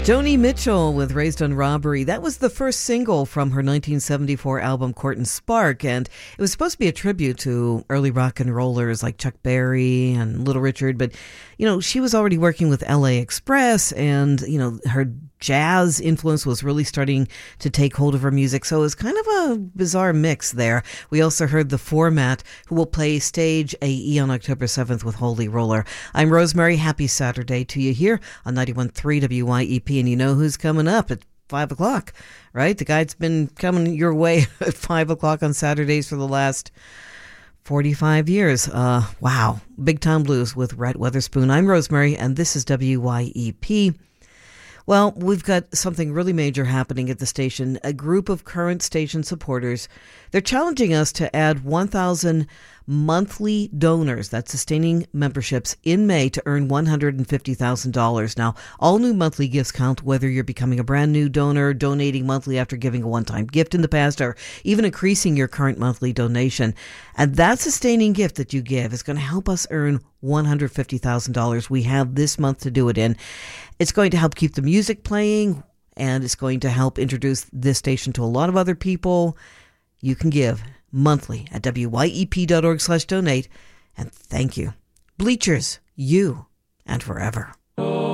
Joni Mitchell with Raised on Robbery. That was the first single from her 1974 album Court and Spark, and it was supposed to be a tribute to early rock and rollers like Chuck Berry and Little Richard, but, she was already working with LA Express, and, her jazz influence was really starting to take hold of her music, so it was kind of a bizarre mix there. We also heard The Format, who will play Stage AE on October 7th with Holy Roller. I'm Rosemary. Happy Saturday to you here on 91.3 WYEP, and you know who's coming up at 5 o'clock, right? The guy's been coming your way at 5 o'clock on Saturdays for the last 45 years. Wow. Big Time Blues with Rhett Weatherspoon. I'm Rosemary, and this is WYEP. Well, we've got something really major happening at the station. A group of current station supporters, they're challenging us to add 1,000 monthly donors, that's sustaining memberships, in May to earn $150,000. Now, all new monthly gifts count, whether you're becoming a brand new donor, donating monthly after giving a one-time gift in the past, or even increasing your current monthly donation. And that sustaining gift that you give is going to help us earn $150,000. We have this month to do it in. It's going to help keep the music playing, and it's going to help introduce this station to a lot of other people. You can give monthly at wyep.org/donate. And thank you. Bleachers, you and forever.